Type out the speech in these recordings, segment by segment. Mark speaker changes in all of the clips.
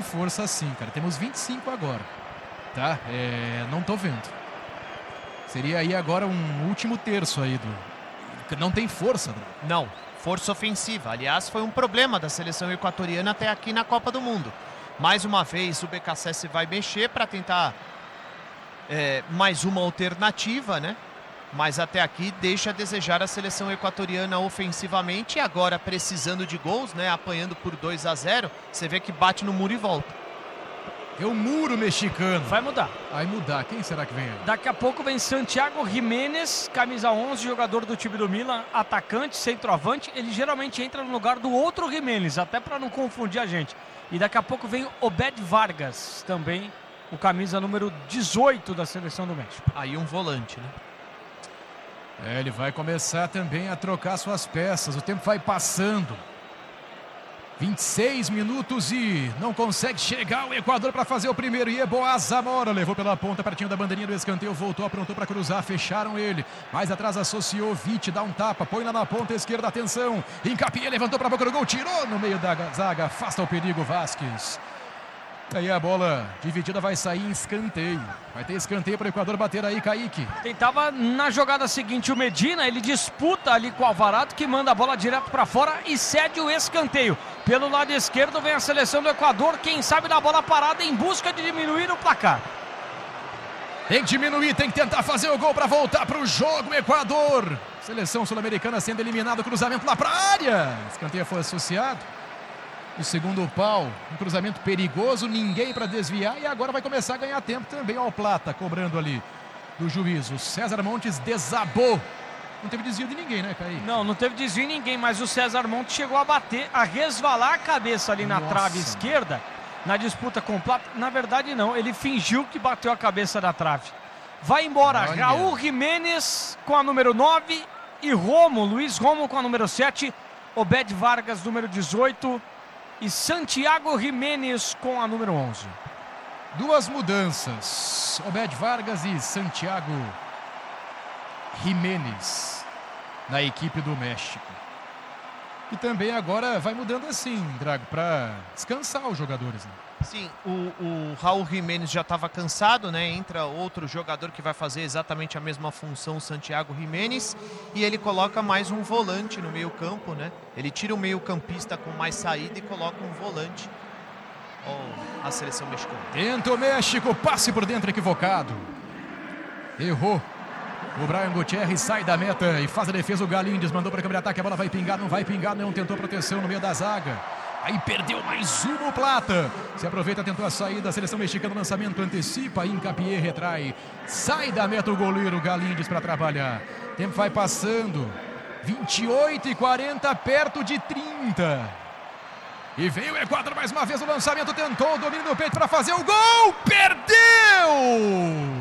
Speaker 1: força assim, cara. Temos 25 agora, tá? Não tô vendo. Seria aí agora um último terço aí Não tem força, né?
Speaker 2: Não, força ofensiva. Aliás, foi um problema da seleção equatoriana até aqui na Copa do Mundo. Mais uma vez o BKSS vai mexer para tentar mais uma alternativa, né? Mas até aqui deixa a desejar a seleção equatoriana ofensivamente, e agora precisando de gols, né? Apanhando por 2-0, você vê que bate no muro e volta.
Speaker 1: É o muro mexicano.
Speaker 3: Vai mudar.
Speaker 1: Vai mudar. Quem será que vem aí?
Speaker 3: Daqui a pouco vem Santiago Jiménez, camisa 11, jogador do time do Milan, atacante, centroavante. Ele geralmente entra no lugar do outro Jiménez, até para não confundir a gente. E daqui a pouco vem Obed Vargas, também o camisa número 18 da seleção do México.
Speaker 2: Aí um volante, né?
Speaker 1: Ele vai começar também a trocar suas peças. O tempo vai passando. 26 minutos e não consegue chegar o Equador para fazer o primeiro. E Boa Zamora levou pela ponta, pertinho da bandeirinha do escanteio, voltou, aprontou para cruzar, fecharam ele. Mais atrás associou, Vite dá um tapa, põe lá na ponta esquerda, atenção. Encapié, levantou para a boca do gol, tirou no meio da zaga, afasta o perigo Vasquez. Aí a bola dividida vai sair em escanteio. Vai ter escanteio para o Equador bater aí, Kaique.
Speaker 3: Tentava na jogada seguinte o Medina, ele disputa ali com o Alvarado, que manda a bola direto para fora e cede o escanteio. Pelo lado esquerdo vem a seleção do Equador, quem sabe na bola parada em busca de diminuir o placar.
Speaker 1: Tem que diminuir, tem que tentar fazer o gol para voltar para o jogo, Equador. Seleção sul-americana sendo eliminado, cruzamento lá para a área. Escanteio foi associado. O segundo pau, um cruzamento perigoso, ninguém para desviar, e agora vai começar a ganhar tempo também. Ó, o Plata cobrando ali do juiz. O César Montes desabou. Não teve desvio de ninguém, né, Kaique?
Speaker 3: Não teve desvio de ninguém, mas o César Montes chegou a bater, a resvalar a cabeça ali na trave esquerda, na disputa com o Plata. Na verdade não, ele fingiu que bateu a cabeça da trave. Vai embora Raul Jiménez com a número 9 e Luiz Romo com a número 7, Obed Vargas número 18 e Santiago Jiménez com a número 11.
Speaker 1: Duas mudanças, Obed Vargas e Santiago Jiménez na equipe do México. E também agora vai mudando assim, Drago, para descansar os jogadores, né?
Speaker 2: Sim, o Raul Jiménez já estava cansado, né? Entra outro jogador que vai fazer exatamente a mesma função, o Santiago Jiménez, e ele coloca mais um volante no meio campo, né? Ele tira o meio campista com mais saída e coloca um volante. A seleção mexicana.
Speaker 1: Tenta o México, passe por dentro equivocado. Errou. O Brian Gutierrez sai da meta e faz a defesa. O Galíndez mandou para a câmera de ataque, a bola vai pingar, não vai pingar, não tentou proteção no meio da zaga. Aí perdeu mais uma o Plata. Se aproveita, tentou a saída. A seleção mexicana, lançamento, antecipa. Encapié, retrai. Sai da meta o goleiro Galíndez para trabalhar. Tempo vai passando. 28 e 40, perto de 30. E veio o Equador mais uma vez. O lançamento tentou, o domínio no peito para fazer o gol. Perdeu!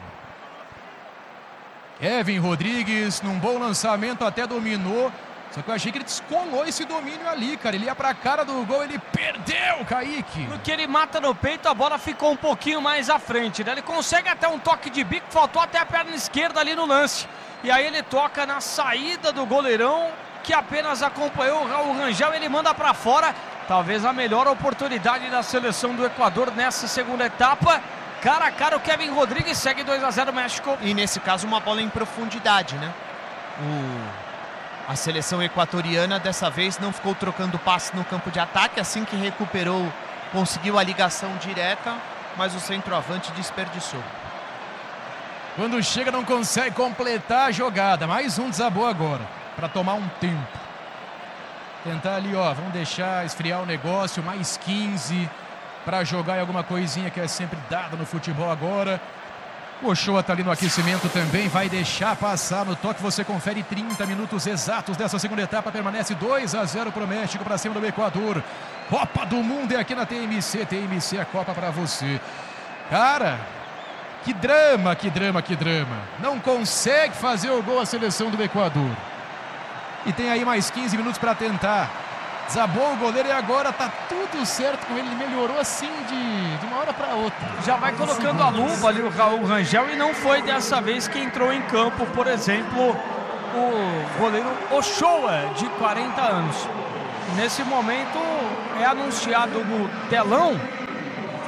Speaker 1: Kevin Rodrigues, num bom lançamento, até dominou. Só que eu achei que ele descolou esse domínio ali, cara. Ele ia pra cara do gol, ele perdeu, Kaique.
Speaker 3: Porque ele mata no peito, a bola ficou um pouquinho mais à frente, né? Ele consegue até um toque de bico, faltou até a perna esquerda ali no lance. E aí ele toca na saída do goleirão, que apenas acompanhou o Raul Rangel, ele manda pra fora. Talvez a melhor oportunidade da seleção do Equador nessa segunda etapa. Cara a cara, o Kevin Rodrigues segue 2-0 México.
Speaker 2: E nesse caso uma bola em profundidade, né? A seleção equatoriana dessa vez não ficou trocando passe no campo de ataque. Assim que recuperou, conseguiu a ligação direta, mas o centroavante desperdiçou.
Speaker 1: Quando chega não consegue completar a jogada. Mais um desabou agora, para tomar um tempo. Tentar ali, ó, vamos deixar esfriar o negócio, mais 15 para jogar em alguma coisinha que é sempre dada no futebol agora. O Ochoa tá ali no aquecimento também, vai deixar passar no toque. Você confere 30 minutos exatos dessa segunda etapa, permanece 2-0 pro México, para cima do Equador. Copa do Mundo é aqui na TMC, TMC a Copa para você. Cara, que drama, que drama, que drama. Não consegue fazer o gol a seleção do Equador. E tem aí mais 15 minutos para tentar. Desabou o goleiro e agora tá tudo certo com ele. Ele melhorou assim de uma hora para outra.
Speaker 3: Já vai colocando a luva ali o Raul Rangel, e não foi dessa vez que entrou em campo, por exemplo, o goleiro Ochoa, de 40 anos. Nesse momento é anunciado no telão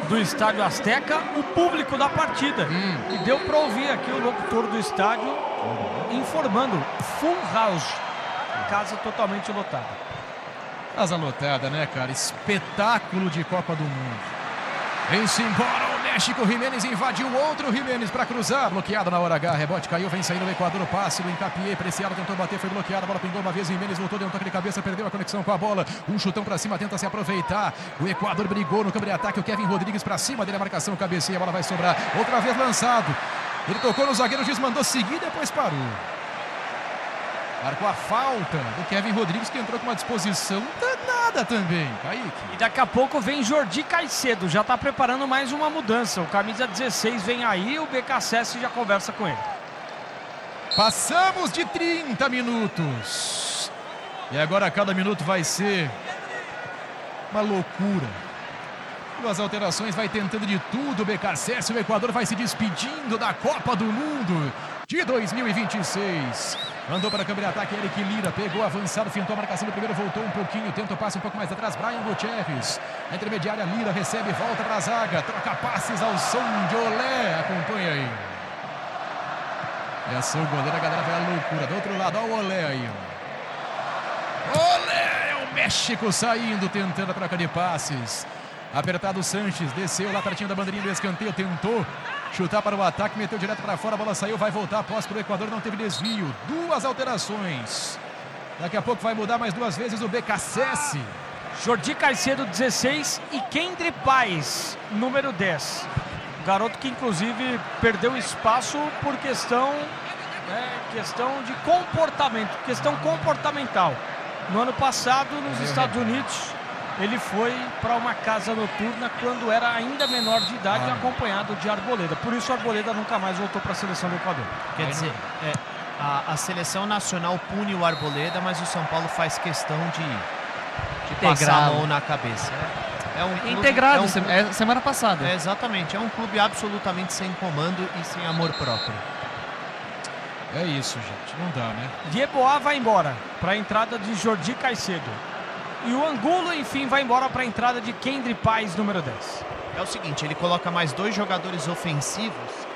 Speaker 3: do Estádio Azteca o público da partida. E deu para ouvir aqui o locutor do estádio informando: full house, casa totalmente lotada.
Speaker 1: Casa lotada, né, cara? Espetáculo de Copa do Mundo. Vem-se embora o México. Jiménez invadiu outro Jiménez para cruzar. Bloqueado na hora H. Rebote caiu. Vem saindo o Equador. O passe do Hincapié. Preciado tentou bater. Foi bloqueado. A bola pingou uma vez. Jiménez voltou. Deu um toque de cabeça. Perdeu a conexão com a bola. Um chutão para cima. Tenta se aproveitar. O Equador brigou no campo de ataque. O Kevin Rodrigues para cima dele. A marcação cabeceia. A bola vai sobrar. Outra vez lançado. Ele tocou no zagueiro. O juiz mandou seguir. Depois parou. Marcou a falta do Kevin Rodrigues, que entrou com uma disposição danada também, Kaique.
Speaker 3: E daqui a pouco vem Jordi Caicedo, já está preparando mais uma mudança. O camisa 16 vem aí, o BKSS já conversa com ele.
Speaker 1: Passamos de 30 minutos. E agora cada minuto vai ser uma loucura. Duas alterações, vai tentando de tudo o BKSS. O Equador vai se despedindo da Copa do Mundo de 2026. Mandou para a câmera de ataque, Eric Lira, pegou avançado, fintou a marcação do primeiro, voltou um pouquinho, tenta o passe um pouco mais atrás, Brian Gutierrez. Na intermediária, Lira recebe, volta para a zaga, troca passes ao som de Olé, acompanha aí. Essa é o goleiro, a galera vai à loucura. Do outro lado, olha o Olé aí. Olé, é o México saindo, tentando a troca de passes. Apertado o Sanches, desceu lá pertinho da bandeirinha do escanteio, tentou chutar para o ataque, meteu direto para fora, a bola saiu, vai voltar, posse para o Equador, não teve desvio. Duas alterações. Daqui a pouco vai mudar mais duas vezes o BKSS.
Speaker 3: Jordi Caicedo, 16, e Kendry Paz, número 10. Garoto que inclusive perdeu espaço por questão de comportamento, questão comportamental. No ano passado, nos Estados Unidos, ele foi para uma casa noturna quando era ainda menor de idade, acompanhado de Arboleda. Por isso, Arboleda nunca mais voltou para a seleção do Equador.
Speaker 2: Quer dizer, a seleção nacional pune o Arboleda, mas o São Paulo faz questão de passar a mão na cabeça.
Speaker 4: Integrado, semana passada.
Speaker 2: Exatamente, é um clube absolutamente sem comando e sem amor próprio.
Speaker 1: É isso, gente, não dá, né?
Speaker 3: Yeboah vai embora para a entrada de Jordi Caicedo. E o Angulo, enfim, vai embora para a entrada de Kendry Paz, número 10.
Speaker 2: É o seguinte, ele coloca mais dois jogadores ofensivos.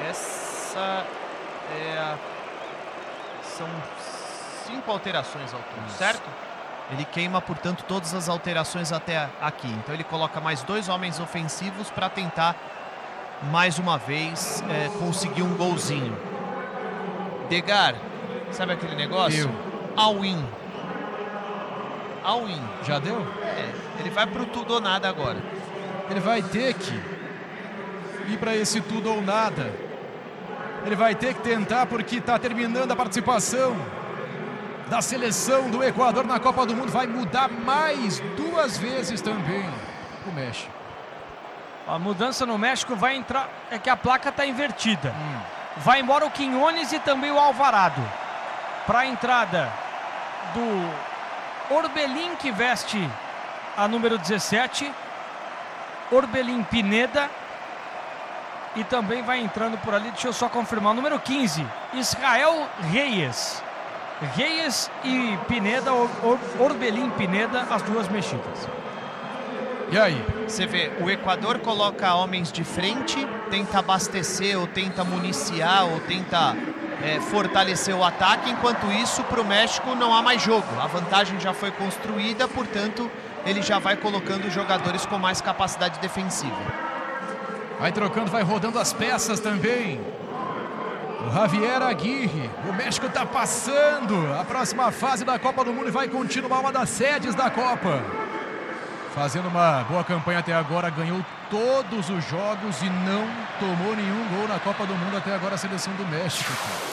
Speaker 2: São 5 alterações ao todo, certo? Ele queima, portanto, todas as alterações até aqui. Então ele coloca mais 2 homens ofensivos para tentar, mais uma vez, conseguir um golzinho. Degar, sabe aquele negócio? All-in.
Speaker 1: Já deu?
Speaker 2: Ele vai pro tudo ou nada agora.
Speaker 1: Ele vai ter que ir para esse tudo ou nada. Ele vai ter que tentar, porque está terminando a participação da seleção do Equador na Copa do Mundo. Vai mudar mais 2 vezes também o México.
Speaker 3: A mudança no México vai entrar, é que a placa está invertida. Vai embora o Quinones e também o Alvarado. Para a entrada do Orbelín, que veste a número 17, Orbelín Pineda, e também vai entrando por ali, deixa eu só confirmar, o número 15, Israel Reyes. Reyes e Pineda, Orbelín Pineda, as duas mexidas.
Speaker 1: E aí?
Speaker 2: Você vê, o Equador coloca homens de frente, tenta abastecer, ou tenta municiar, ou tenta fortalecer o ataque. Enquanto isso, para o México não há mais jogo. A vantagem já foi construída, portanto, ele já vai colocando jogadores com mais capacidade defensiva.
Speaker 1: Vai trocando, vai rodando as peças também. O Javier Aguirre. O México está passando a próxima fase da Copa do Mundo e vai continuar uma das sedes da Copa. Fazendo uma boa campanha até agora, ganhou todos os jogos e não tomou nenhum gol na Copa do Mundo até agora, a seleção do México.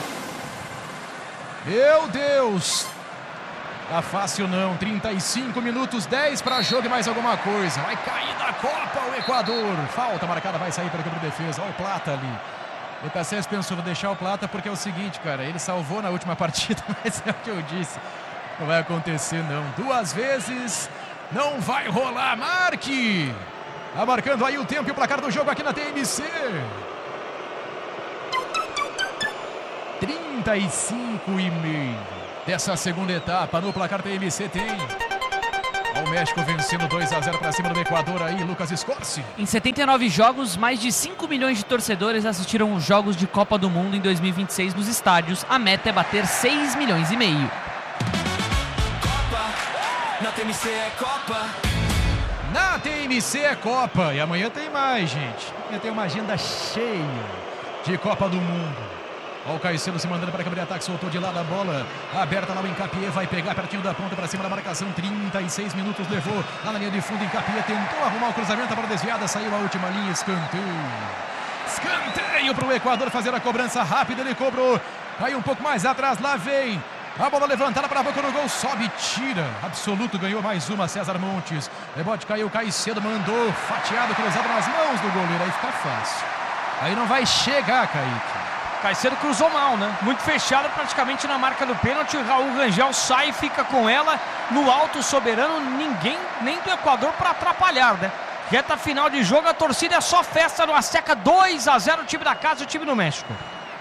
Speaker 1: Meu Deus! Tá fácil não, 35 minutos, 10 para jogo e mais alguma coisa. Vai cair da Copa o Equador. Falta marcada, vai sair para o campo de defesa. Olha o Plata ali. O BKSS pensou, vou deixar o Plata porque é o seguinte, cara, ele salvou na última partida, mas é o que eu disse. Não vai acontecer não. 2 vezes... Não vai rolar, marque! Tá marcando aí o tempo e o placar do jogo aqui na TMC. 35,5 dessa segunda etapa no placar TMC tem O México vencendo 2-0 para cima do Equador aí, Lucas Scorsi.
Speaker 4: Em 79 jogos, mais de 5 milhões de torcedores assistiram os Jogos de Copa do Mundo em 2026 nos estádios. A meta é bater 6 milhões e meio.
Speaker 5: Copa, na TMC é Copa.
Speaker 1: Na TMC é Copa. E amanhã tem mais, gente. Amanhã tem uma agenda cheia de Copa do Mundo. Olha o Caicedo se mandando para a câmera de ataque, soltou de lado a bola, aberta lá o Hincapié, vai pegar pertinho da ponta para cima da marcação, 36 minutos levou lá na linha de fundo, Hincapié tentou arrumar o cruzamento, a bola desviada, saiu a última linha, escanteio para o Equador fazer a cobrança rápida, ele cobrou, aí um pouco mais atrás, lá vem a bola levantada para a boca do gol, sobe, tira, absoluto, ganhou mais uma, César Montes, rebote caiu, Caicedo mandou, fatiado, cruzado nas mãos do goleiro, aí fica fácil, aí não vai chegar, Kaique.
Speaker 3: Caicedo cruzou mal, né? Muito fechado praticamente na marca do pênalti. Raul Rangel sai e fica com ela no alto soberano. Ninguém, nem do Equador, para atrapalhar, né? Reta final de jogo, a torcida é só festa no Azteca. 2-0 o time da casa, o time do México.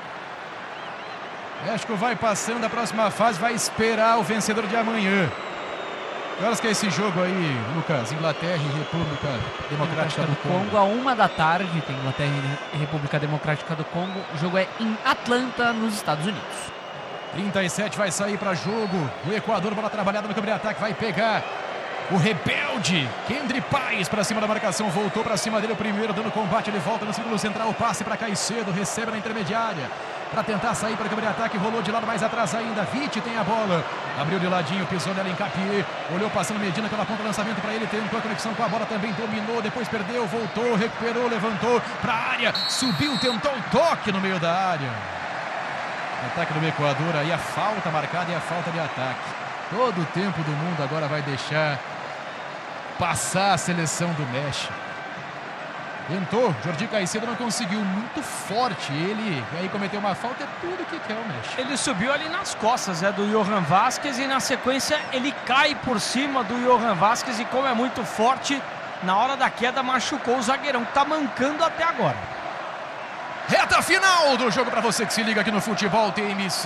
Speaker 1: México vai passando a próxima fase, vai esperar o vencedor de amanhã. Que horas que é esse jogo aí, Lucas? Inglaterra e República Democrática do Congo.
Speaker 4: À 1 da tarde, tem Inglaterra e República Democrática do Congo. O jogo é em Atlanta, nos Estados Unidos.
Speaker 1: 37 vai sair para jogo. O Equador, bola trabalhada no campo de ataque, vai pegar o rebelde Kendry Páez para cima da marcação. Voltou para cima dele o primeiro, dando combate. Ele volta no círculo central, passe para Caicedo, recebe na intermediária. Para tentar sair para o campo de ataque, rolou de lado mais atrás ainda, Vitti tem a bola, abriu de ladinho, pisou nela em Hincapié, olhou passando Medina pela ponta, lançamento para ele, tentou a conexão com a bola, também dominou, depois perdeu, voltou, recuperou, levantou para a área, subiu, tentou um toque no meio da área. Ataque do Equador, aí a falta marcada e a falta de ataque. Todo o tempo do mundo agora vai deixar passar a seleção do México. Tentou, Jordi Caicedo não conseguiu, muito forte ele, e aí cometeu uma falta, é tudo que quer o México.
Speaker 3: Ele subiu ali nas costas do Johan Vázquez e na sequência ele cai por cima do Johan Vázquez e como é muito forte, na hora da queda machucou o zagueirão que tá mancando até agora.
Speaker 1: Reta final do jogo para você que se liga aqui no Futebol TMC.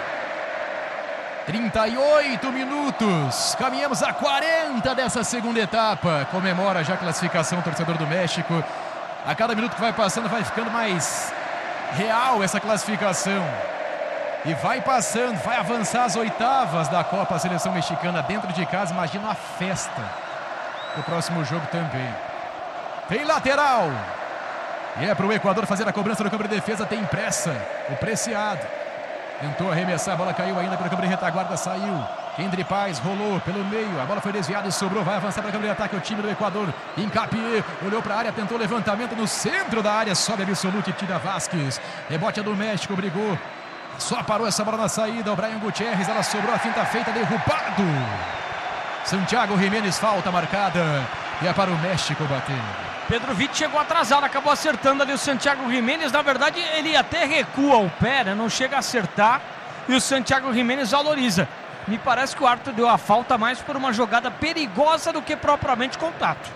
Speaker 1: 38 minutos, caminhamos a 40 dessa segunda etapa, comemora já a classificação, torcedor do México. A cada minuto que vai passando vai ficando mais real essa classificação. E vai passando, vai avançar as oitavas da Copa, a seleção mexicana dentro de casa. Imagina a festa do próximo jogo também. Tem lateral. E é para o Equador fazer a cobrança no campo de defesa, tem pressa. O Preciado tentou arremessar, a bola caiu ainda pelo campo de retaguarda, saiu. Kendry Páez rolou pelo meio, a bola foi desviada e sobrou, vai avançar para o campo de ataque o time do Equador. Hincapié, olhou para a área, tentou levantamento no centro da área, sobe absoluto e tira Vázquez. Rebote do México, brigou, só parou essa bola na saída, o Brian Gutierrez, ela sobrou, a finta feita, derrubado. Santiago Jiménez, falta marcada, e é para o México bater.
Speaker 3: Pedro Vitti chegou atrasado, acabou acertando ali o Santiago Jiménez. Na verdade, ele até recua o pé, né? Não chega a acertar. E o Santiago Jiménez valoriza. Me parece que o árbitro deu a falta mais por uma jogada perigosa do que propriamente contato.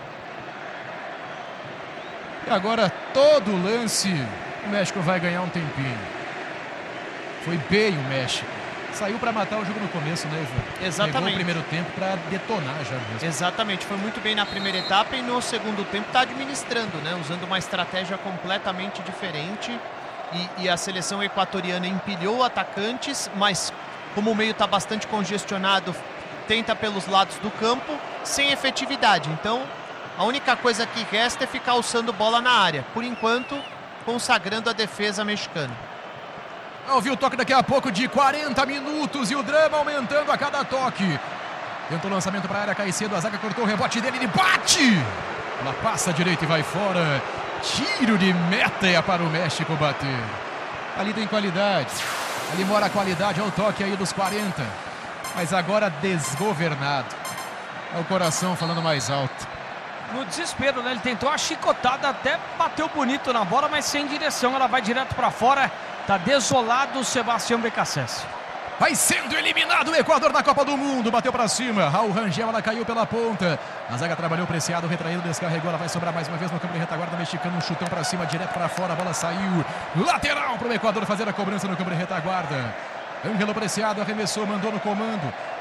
Speaker 1: E agora, todo lance, o México vai ganhar um tempinho. Foi bem o México. Saiu para matar o jogo no começo, né, Ivan?
Speaker 2: Exatamente.
Speaker 1: Pegou o primeiro tempo para detonar já mesmo.
Speaker 2: Exatamente, foi muito bem na primeira etapa e no segundo tempo está administrando, né? Usando uma estratégia completamente diferente. E a seleção equatoriana empilhou atacantes, mas como o meio está bastante congestionado, tenta pelos lados do campo, sem efetividade. Então, a única coisa que resta é ficar alçando bola na área. Por enquanto, consagrando a defesa mexicana.
Speaker 1: Vai ouvir o toque daqui a pouco de 40 minutos e o drama aumentando a cada toque. Tentou o lançamento para a área, Caicedo, a zaga cortou o rebote dele, ele bate! Ela passa a direita e vai fora. Tiro de meta é para o México bater. Ali tem qualidade, ali mora a qualidade, olha o toque aí dos 40. Mas agora desgovernado. É o coração falando mais alto.
Speaker 3: No desespero, né? Ele tentou a chicotada, até bateu bonito na bola, mas sem direção, ela vai direto para fora. Tá desolado o Sebastião Becassese.
Speaker 1: Vai sendo eliminado o Equador na Copa do Mundo. Bateu para cima. Raul Rangel, ela caiu pela ponta. A zaga trabalhou, Preciado, retraído, descarregou. Ela vai sobrar mais uma vez no campo de retaguarda mexicano. Um chutão para cima, direto para fora. A bola saiu. Lateral para o Equador fazer a cobrança no campo de retaguarda. Ângelo Preciado arremessou, mandou no comando.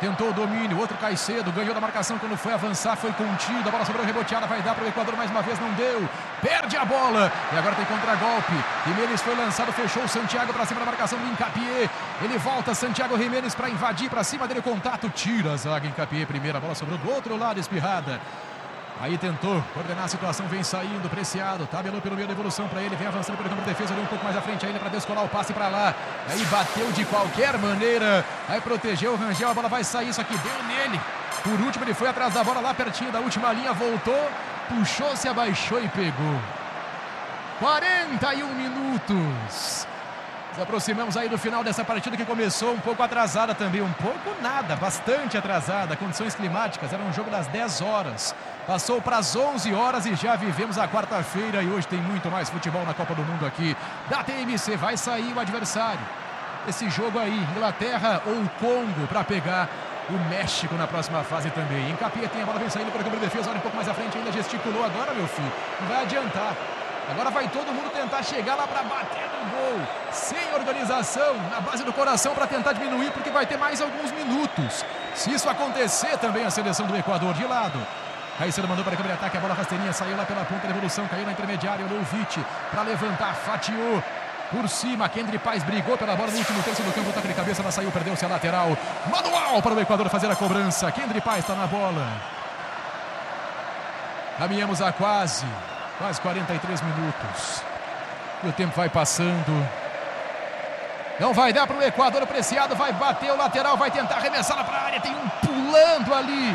Speaker 1: tentou o domínio, outro Caicedo, ganhou da marcação quando foi avançar, foi contido, a bola sobrou reboteada, vai dar para o Equador mais uma vez, não deu, perde a bola, e agora tem contragolpe, Jiménez foi lançado, fechou o Santiago para cima da marcação do Hincapié, ele volta, Santiago Jiménez para invadir, para cima dele, contato, tira a zaga, Hincapié, primeira bola sobrou do outro lado, espirrada. Aí tentou coordenar a situação, vem saindo, Preciado, tabelou pelo meio da evolução para ele, vem avançando pelo campo de defesa, ali um pouco mais à frente ainda para descolar o passe para lá. Aí bateu de qualquer maneira, aí protegeu o Rangel, a bola vai sair, só que deu nele. Por último ele foi atrás da bola lá pertinho da última linha, voltou, puxou, se abaixou e pegou. 41 minutos. Nos aproximamos aí do final dessa partida que começou um pouco atrasada também, um pouco nada, bastante atrasada, condições climáticas, era um jogo das 10 horas, passou para as 11 horas e já vivemos a quarta-feira e hoje tem muito mais futebol na Copa do Mundo aqui da TMC, vai sair o adversário, esse jogo aí, Inglaterra ou Congo para pegar o México na próxima fase também. Hincapié tem a bola, vem saindo para o campo de defesa, olha um pouco mais à frente ainda, gesticulou agora meu filho, não vai adiantar. Agora vai todo mundo tentar chegar lá para bater no gol, sem organização, na base do coração para tentar diminuir, porque vai ter mais alguns minutos. Se isso acontecer, também a seleção do Equador de lado. Caicedo mandou para a câmera de ataque, a bola rasteirinha, saiu lá pela ponta da evolução, caiu na intermediária, olhou o Vite para levantar, fatiou por cima, Kendry Paz brigou pela bola no último terço do campo, toque de cabeça, ela saiu, perdeu-se a lateral. Manual para o Equador fazer a cobrança, Kendry Paz está na bola. Caminhamos a quase 43 minutos. E o tempo vai passando. Não vai dar para o Equador, o Preciado vai bater o lateral, vai tentar arremessar para a área. Tem um pulando ali.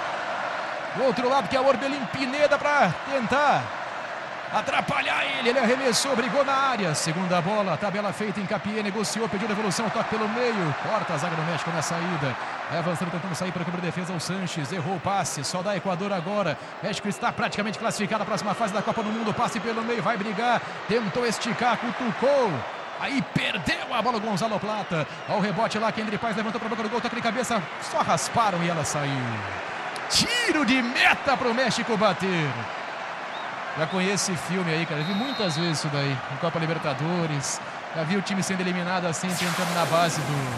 Speaker 1: Do outro lado que é o Orbelín Pineda para tentar atrapalhar ele. Ele arremessou, brigou na área. Segunda bola, tabela feita, Hincapié negociou, pediu devolução, toque pelo meio. Corta a zaga do México na saída. Vai avançando, tentando sair para o campo de defesa. O Sanches errou o passe, só dá Equador agora. México está praticamente classificado na próxima fase da Copa do Mundo. Passe pelo meio, vai brigar. Tentou esticar, cutucou. Aí perdeu a bola o Gonzalo Plata. Ao rebote lá, Kendry Paz levantou para a boca do gol, toque de cabeça. Só rasparam e ela saiu. Tiro de meta para o México bater. Já conheço esse filme aí, cara. Eu vi muitas vezes isso daí. No Copa Libertadores. Já vi o time sendo eliminado assim, tentando na base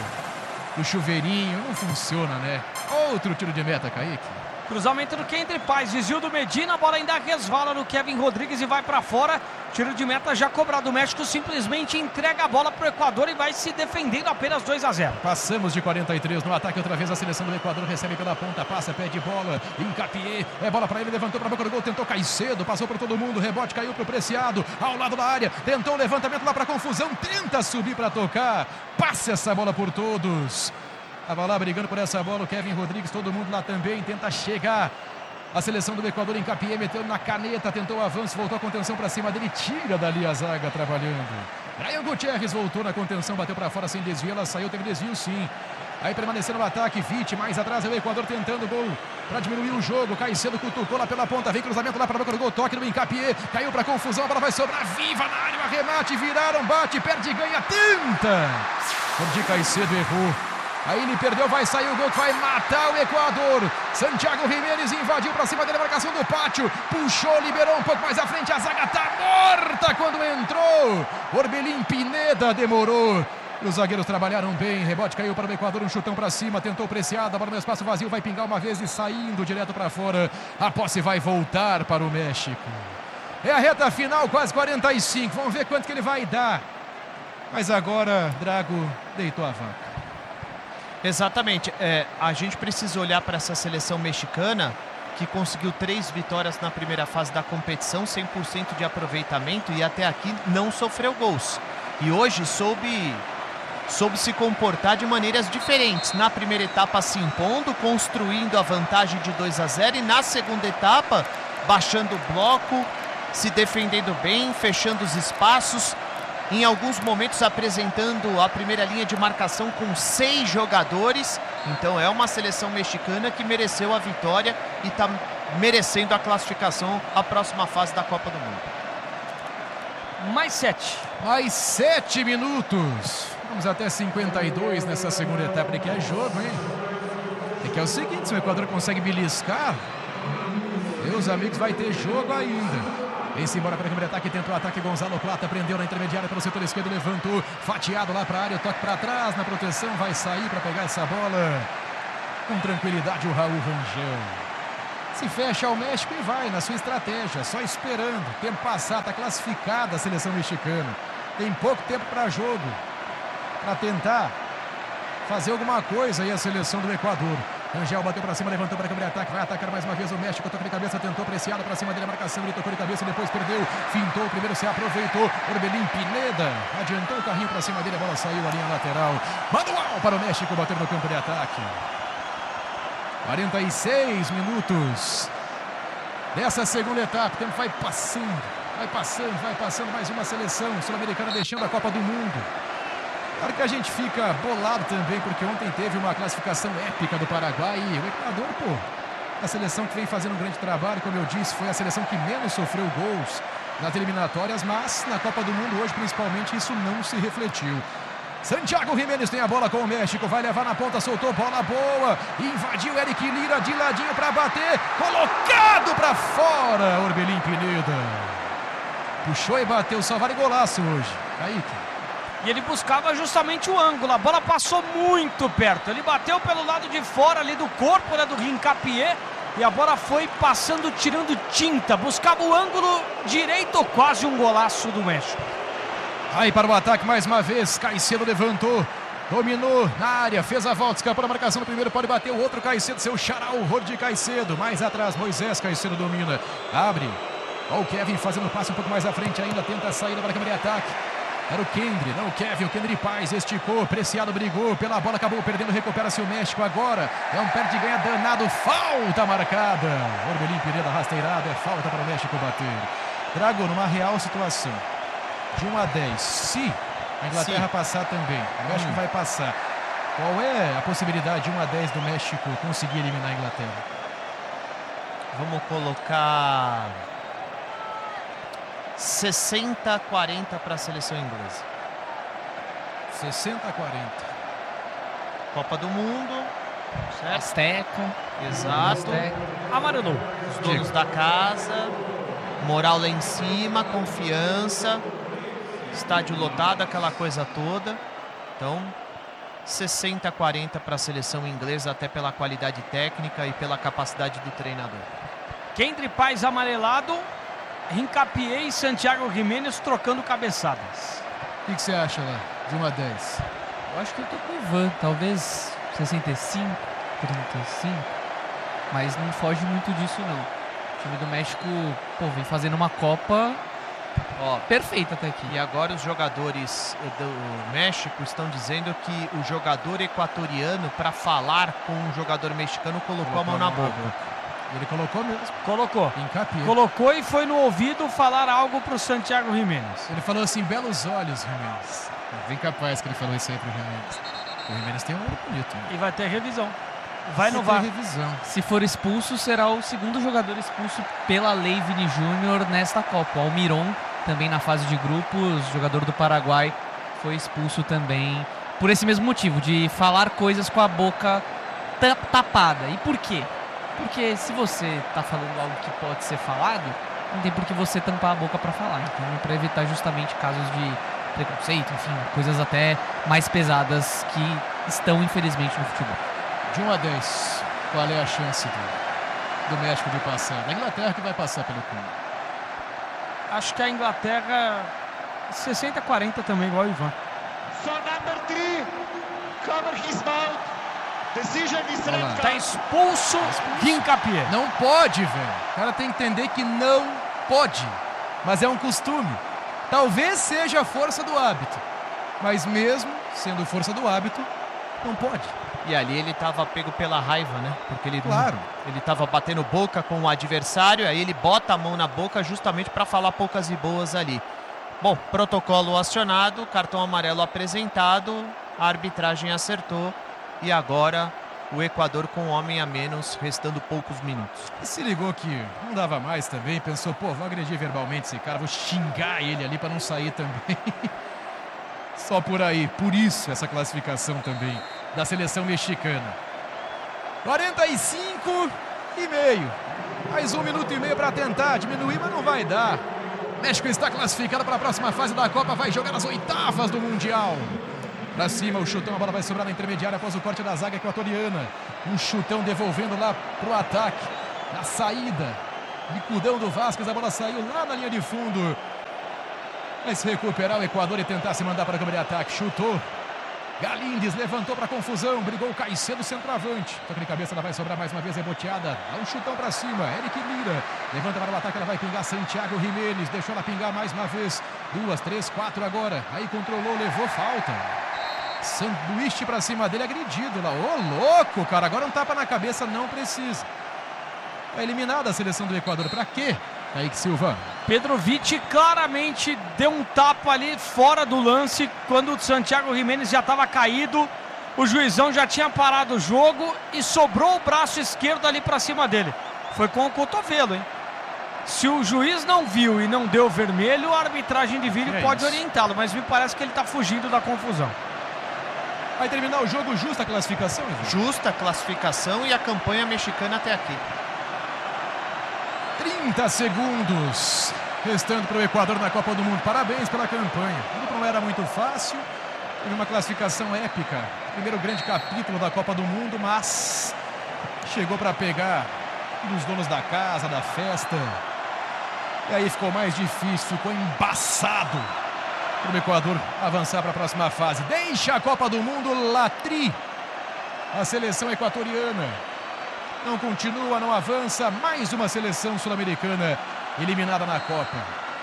Speaker 1: do chuveirinho. Não funciona, né? Outro tiro de meta, Kaique.
Speaker 3: Cruzamento do Kendry Paz, desvio do Medina, a bola ainda resvala no Kevin Rodrigues e vai para fora. Tiro de meta já cobrado. O México simplesmente entrega a bola para o Equador e vai se defendendo apenas 2-0.
Speaker 1: Passamos de 43 no ataque, outra vez a seleção do Equador recebe pela ponta, passa, pede bola, Hincapié, é bola para ele, levantou para a boca do gol, tentou Caicedo, passou por todo mundo, rebote, caiu para o Preciado, ao lado da área, tentou o levantamento lá para confusão, tenta subir para tocar, passa essa bola por todos. Estava lá brigando por essa bola o Kevin Rodrigues, todo mundo lá também, tenta chegar. A seleção do Equador, Hincapié, meteu na caneta, tentou o avanço, voltou a contenção para cima dele, tira dali a zaga trabalhando. Brian Gutierrez voltou na contenção, bateu para fora sem desvio, ela saiu, teve desvio sim. Aí permanecendo no ataque, Vite, mais atrás é o Equador tentando o gol para diminuir o jogo. Caicedo cutucou lá pela ponta, vem cruzamento lá para a boca do gol, toque no Hincapié, caiu para confusão, a bola vai sobrar viva na área, o arremate, viraram, bate, perde, ganha, tenta. Perdi, Caicedo errou. Aí ele perdeu, vai sair o gol que vai matar o Equador. Santiago Jiménez invadiu para cima da marcação do pátio. Puxou, liberou um pouco mais à frente. A zaga tá morta quando entrou. Orbelín Pineda demorou. E os zagueiros trabalharam bem. Rebote caiu para o Equador, um chutão para cima. Tentou Preciado, a bola no espaço vazio. Vai pingar uma vez e saindo direto para fora. A posse vai voltar para o México. É a reta final, quase 45. Vamos ver quanto que ele vai dar. Mas agora, Drago deitou a vaca.
Speaker 2: Exatamente, a gente precisa olhar para essa seleção mexicana que conseguiu 3 vitórias na primeira fase da competição, 100% de aproveitamento e até aqui não sofreu gols. E hoje soube se comportar de maneiras diferentes. Na primeira etapa se impondo, construindo a vantagem de 2-0 e na segunda etapa baixando o bloco, se defendendo bem, fechando os espaços. Em alguns momentos apresentando a primeira linha de marcação com 6 jogadores. Então é uma seleção mexicana que mereceu a vitória e está merecendo a classificação à próxima fase da Copa do Mundo.
Speaker 3: Mais 7.
Speaker 1: Mais 7 minutos. Vamos até 52 nessa segunda etapa, que é jogo, hein? É que é o seguinte, se o Equador consegue beliscar, meus amigos, vai ter jogo ainda. Vem-se embora para a câmera de ataque, tentou o ataque, Gonzalo Plata prendeu na intermediária pelo setor esquerdo, levantou, fatiado lá para a área, toque para trás na proteção, vai sair para pegar essa bola. Com tranquilidade o Raul Rangel. Se fecha ao México e vai na sua estratégia, só esperando. Tempo passar, está classificada a seleção mexicana. Tem pouco tempo para jogo, para tentar fazer alguma coisa aí a seleção do Equador. Rangel bateu para cima, levantou para câmera de ataque, vai atacar mais uma vez o México, toca de cabeça, tentou, preciado para cima dele a marcação, ele tocou de cabeça, depois perdeu, fintou, o primeiro se aproveitou, Orbelín Pineda adiantou o carrinho para cima dele, a bola saiu, a linha lateral, manual para o México, bater no campo de ataque. 46 minutos dessa segunda etapa, o tempo vai passando mais uma seleção sul-americana deixando a Copa do Mundo. Claro que a gente fica bolado também, porque ontem teve uma classificação épica do Paraguai e o Equador, a seleção que vem fazendo um grande trabalho, como eu disse, foi a seleção que menos sofreu gols nas eliminatórias, mas na Copa do Mundo hoje, principalmente, isso não se refletiu. Santiago Jiménez tem a bola com o México, vai levar na ponta, soltou, bola boa, invadiu Eric Lira de ladinho para bater, colocado para fora, Orbelín Pineda. Puxou e bateu, só vale golaço hoje. Kaique.
Speaker 3: E ele buscava justamente o ângulo, a bola passou muito perto, ele bateu pelo lado de fora ali do corpo, né, do Hincapié, e a bola foi passando, tirando tinta, buscava o ângulo direito, quase um golaço do México.
Speaker 1: Aí para o ataque mais uma vez, Caicedo levantou, dominou na área, fez a volta, escapou da marcação do primeiro, pode bater o outro Caicedo, seu xará, o Rodi Caicedo, mais atrás, Moisés, Caicedo domina, abre, ó o Kevin fazendo passe um pouco mais à frente ainda, tenta a saída para a câmera de ataque. Era o Kendry, não o Kevin, o Kendry Paz esticou, Preciado brigou pela bola, acabou perdendo, recupera-se o México agora, é um perde de ganha danado, falta marcada, Orbelín Pineda rasteirado, é falta para o México bater. Drago, numa real situação, de 1 a 10, se a Inglaterra passar também, o México vai passar, qual é a possibilidade de 1 a 10 do México conseguir eliminar a Inglaterra?
Speaker 2: Vamos colocar 60-40 para a seleção inglesa.
Speaker 1: 60-40.
Speaker 2: Copa do Mundo, certo?
Speaker 4: Azteca.
Speaker 2: Exato.
Speaker 3: Amarelou.
Speaker 2: Os donos da casa, moral lá em cima, confiança, estádio lotado, aquela coisa toda. Então, 60-40 para a seleção inglesa, até pela qualidade técnica e pela capacidade do treinador.
Speaker 3: Kendry Paz amarelado, Hincapié e Santiago Jiménez trocando cabeçadas.
Speaker 1: O que você acha lá, de 1 a 10?
Speaker 4: Eu acho que eu tô com o Ivan, talvez 65, 35, mas não foge muito disso não. O time do México, vem fazendo uma Copa perfeita até aqui.
Speaker 2: E agora os jogadores do México estão dizendo que o jogador equatoriano, para falar com o jogador mexicano, colocou a mão na boca.
Speaker 1: Ele colocou mesmo.
Speaker 3: Colocou.
Speaker 1: Hincapié.
Speaker 3: Colocou e foi no ouvido falar algo pro Santiago Jiménez.
Speaker 1: Ele falou assim, belos olhos, Jiménez. Bem capaz que ele falou isso aí pro Jiménez. O Jiménez tem um olho bonito. Né?
Speaker 3: E vai ter revisão. Vai no VAR.
Speaker 4: Se for expulso, será o segundo jogador expulso pela Lei Vini Júnior nesta Copa. O Almiron, também na fase de grupos, jogador do Paraguai, foi expulso também por esse mesmo motivo, de falar coisas com a boca tapada. E por quê? Porque se você está falando algo que pode ser falado, não tem por que você tampar a boca para falar. Então, para evitar justamente casos de preconceito, enfim, coisas até mais pesadas que estão, infelizmente, no futebol.
Speaker 1: De 1 a 10, qual é a chance do México de passar? Da Inglaterra que vai passar pelo clube.
Speaker 3: Acho que a Inglaterra 60-40 também, igual o Ivan.
Speaker 6: So number 3, cover his mouth. Decision is red.
Speaker 3: Tá expulso Hincapié.
Speaker 1: Não pode, velho. O cara tem que entender que não pode. Mas é um costume. Talvez seja a força do hábito. Mas mesmo sendo força do hábito, não pode.
Speaker 2: E ali ele estava pego pela raiva, né? Porque ele
Speaker 1: Claro.
Speaker 2: estava batendo boca com o adversário, aí ele bota a mão na boca justamente para falar poucas e boas ali. Bom, protocolo acionado, cartão amarelo apresentado, a arbitragem acertou e agora o Equador com um homem a menos, restando poucos minutos.
Speaker 1: E se ligou que não dava mais também, pensou, vou agredir verbalmente esse cara, vou xingar ele ali para não sair também. Só por aí, por isso essa classificação também da seleção mexicana. 45 e meio. Mais 1 minuto e meio para tentar diminuir, mas não vai dar. México está classificado para a próxima fase da Copa, vai jogar as oitavas do Mundial. Pra cima, o chutão, a bola vai sobrar na intermediária após o corte da zaga equatoriana. Um chutão devolvendo lá pro ataque. Na saída, bicudão do Vázquez, a bola saiu lá na linha de fundo. Vai se recuperar o Equador e tentar se mandar para a câmara de ataque. Chutou. Galíndez levantou para confusão, brigou o Caicedo, centroavante. Toque de cabeça, ela vai sobrar mais uma vez, reboteada. Dá um chutão para cima, Eric Lira. Levanta para o ataque, ela vai pingar Santiago Jiménez. Deixou ela pingar mais uma vez. 2, 3, 4 agora. Aí controlou, levou falta. Sanduíche para cima dele, agredido lá. Ô, louco, cara. Agora um tapa na cabeça, não precisa. É eliminada a seleção do Equador. Para quê? Kaique Silva.
Speaker 3: Petrovic claramente deu um tapa ali fora do lance quando o Santiago Jiménez já estava caído. O juizão já tinha parado o jogo e sobrou o braço esquerdo ali para cima dele. Foi com o cotovelo, hein? Se o juiz não viu e não deu vermelho, a arbitragem de vídeo pode orientá-lo, mas me parece que ele está fugindo da confusão.
Speaker 1: Vai terminar o jogo, justa a classificação, Ivan?
Speaker 2: Justa a classificação e a campanha mexicana até aqui.
Speaker 1: 30 segundos restando para o Equador na Copa do Mundo. Parabéns pela campanha. O grupo não era muito fácil. Teve uma classificação épica. Primeiro grande capítulo da Copa do Mundo, mas chegou para pegar um dos donos da casa, da festa. E aí ficou mais difícil, ficou embaçado para o Equador avançar para a próxima fase. Deixa a Copa do Mundo Latri, a seleção equatoriana. Não continua, não avança. Mais uma seleção sul-americana eliminada na Copa.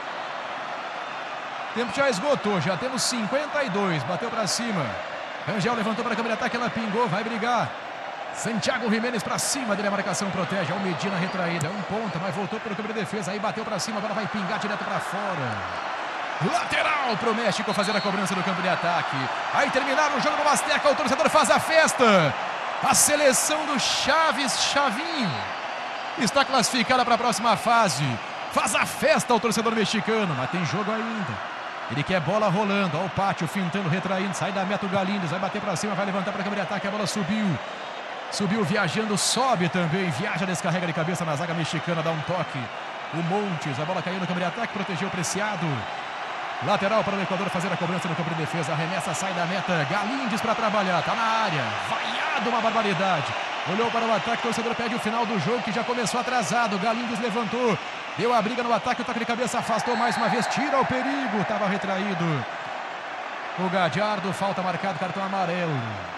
Speaker 1: O tempo já esgotou, já temos 52. Bateu para cima. Rangel levantou para a câmera de ataque, ela pingou, vai brigar. Santiago Jiménez para cima dele, a marcação protege. Almedina retraída, um ponta, mas voltou pelo câmera de defesa. Aí bateu para cima, agora vai pingar direto para fora. Lateral para o México fazer a cobrança do campo de ataque. Aí terminaram o jogo do Azteca, o torcedor faz a festa. A seleção do Chavinho está classificada para a próxima fase. Faz a festa o torcedor mexicano, mas tem jogo ainda. Ele quer bola rolando, ó o Pátio fintando, retraindo, sai da meta o Galíndez, vai bater para cima, vai levantar para a câmera de ataque, a bola subiu. Subiu viajando, sobe também, viaja, descarrega de cabeça na zaga mexicana, dá um toque. O Montes, a bola caiu no câmera de ataque, protegeu o Preciado. Lateral para o Equador fazer a cobrança no campo de defesa. Arremessa, sai da meta. Galíndez para trabalhar. Tá na área. Vaiado, uma barbaridade. Olhou para o ataque. O torcedor pede o final do jogo, que já começou atrasado. Galíndez levantou. Deu a briga no ataque. O toque de cabeça afastou mais uma vez. Tira o perigo. Estava retraído. O Gadiardo. Falta marcado. Cartão amarelo.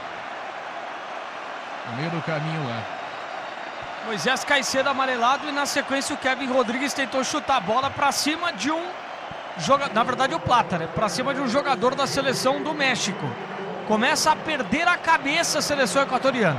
Speaker 1: No meio do caminho lá.
Speaker 3: Moisés Caicedo amarelado. E na sequência o Kevin Rodrigues tentou chutar a bola para cima de um... Na verdade o Plata, né? Para cima de um jogador da seleção do México. Começa a perder a cabeça a seleção equatoriana.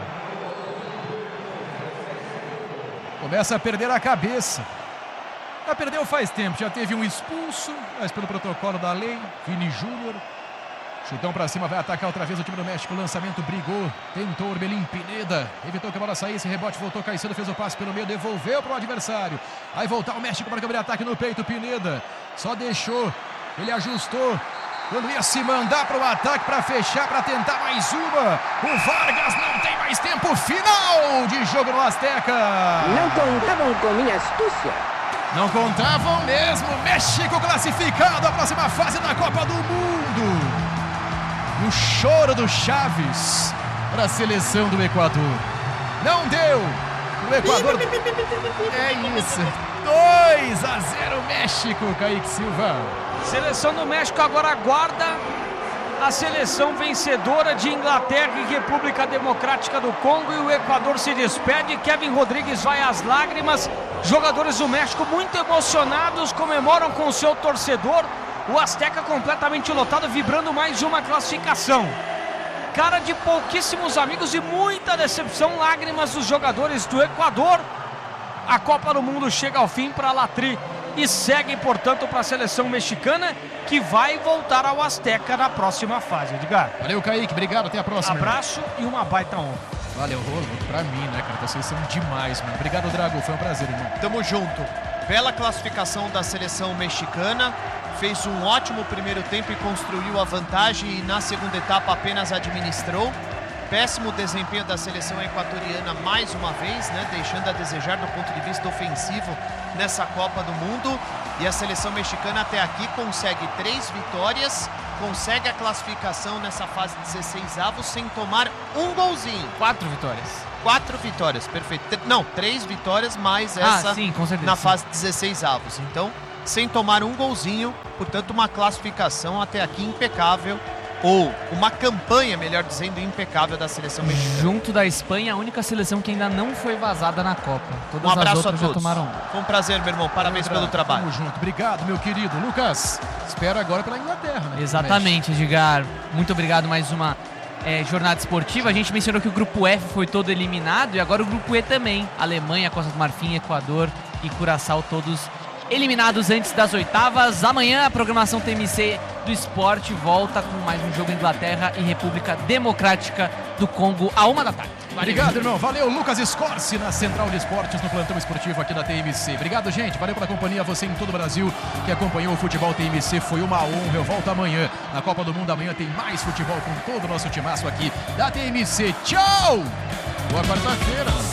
Speaker 1: Começa a perder a cabeça. Já perdeu faz tempo, já teve um expulso, mas pelo protocolo da lei. Vini Júnior. Chutão para cima, vai atacar outra vez o time do México. Lançamento, brigou, tentou Orbelín Pineda. Evitou que a bola saísse, rebote, voltou Caicedo, fez o passe pelo meio, devolveu para o adversário. Aí voltar o México para câmera de ataque no peito, Pineda. Só deixou, ele ajustou. Quando ia se mandar para o ataque para fechar, para tentar mais uma. O Vargas não tem mais tempo. Final de jogo no Azteca.
Speaker 7: Não contavam com minha astúcia.
Speaker 1: Não contavam mesmo. México classificado à próxima fase da Copa do Mundo. O choro do Chaves para a seleção do Equador. Não deu. O Equador... É isso. 2-0 México, Kaique Silva.
Speaker 3: Seleção do México agora aguarda a seleção vencedora de Inglaterra e República Democrática do Congo. E o Equador se despede. Kevin Rodrigues vai às lágrimas. Jogadores do México muito emocionados, comemoram com o seu torcedor. O Azteca completamente lotado, vibrando mais uma classificação. Cara de pouquíssimos amigos e muita decepção, lágrimas dos jogadores do Equador. A Copa do Mundo chega ao fim para a Latri e segue, portanto, para a seleção mexicana, que vai voltar ao Azteca na próxima fase. Edgar.
Speaker 1: Valeu, Kaique. Obrigado. Até a próxima.
Speaker 3: Abraço e uma baita honra.
Speaker 1: Valeu, Rolo. Pra mim, né, cara? Vocês são demais, mano. Obrigado, Drago. Foi um prazer, irmão.
Speaker 2: Tamo junto. Bela classificação da seleção mexicana. Fez um ótimo primeiro tempo e construiu a vantagem, e na segunda etapa apenas administrou. Péssimo desempenho da seleção equatoriana mais uma vez, né? Deixando a desejar do ponto de vista ofensivo nessa Copa do Mundo. E a seleção mexicana até aqui consegue 3 vitórias, consegue a classificação nessa fase de 16avos sem tomar um golzinho.
Speaker 4: 4 vitórias.
Speaker 2: 4 vitórias, perfeito. Não, 3 vitórias mais essa
Speaker 4: sim, com certeza,
Speaker 2: na
Speaker 4: sim.
Speaker 2: fase de 16avos. Então, sem tomar um golzinho, portanto, uma classificação até aqui impecável, ou uma campanha, melhor dizendo, impecável da seleção mexicana.
Speaker 4: Junto da Espanha, a única seleção que ainda não foi vazada na Copa. Todas
Speaker 2: Um abraço
Speaker 4: as outras
Speaker 2: a
Speaker 4: já
Speaker 2: todos.
Speaker 4: tomaram.
Speaker 2: Foi um prazer, meu irmão. Parabéns pelo trabalho.
Speaker 1: Tamo junto. Obrigado, meu querido. Lucas, espero agora pela Inglaterra, né?
Speaker 4: Exatamente, Edgar. Muito obrigado. Mais uma jornada esportiva. A gente mencionou que o grupo F foi todo eliminado e agora o grupo E também. Alemanha, Costa do Marfim, Equador e Curaçao, todos eliminados antes das oitavas. Amanhã a programação TMC do esporte volta com mais um jogo Inglaterra e República Democrática do Congo à 1 da tarde.
Speaker 1: Obrigado, irmão. Valeu, Lucas Scorsi na Central de Esportes, no plantão esportivo aqui da TMC. Obrigado, gente. Valeu pela companhia. Você em todo o Brasil que acompanhou o futebol TMC. Foi uma honra. Eu volto amanhã. Na Copa do Mundo, amanhã tem mais futebol com todo o nosso timaço aqui da TMC. Tchau! Boa quarta-feira.